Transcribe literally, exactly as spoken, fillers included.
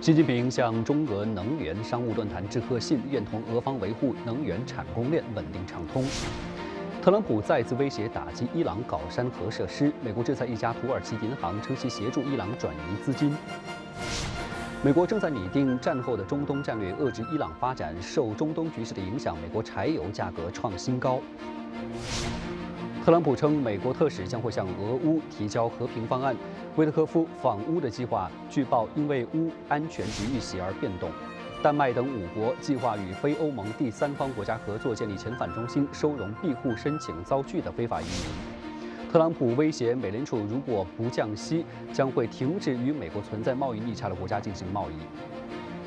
习近平向中俄能源商务论坛致贺信，愿同俄方维护能源产供链稳定畅通。特朗普再次威胁打击伊朗搞山核设施，美国制裁一家土耳其银行，称其协助伊朗转移资金。美国正在拟定战后的中东战略，遏制伊朗发展。受中东局势的影响，美国柴油价格创新高。特朗普称，美国特使将会向俄乌提交和平方案。维特科夫访乌的计划据报因为乌安全局遇袭而变动。丹麦等五国计划与非欧盟第三方国家合作，建立遣返中心，收容庇护申请遭拒的非法移民。特朗普威胁美联储，如果不降息，将会停止与美国存在贸易逆差的国家进行贸易。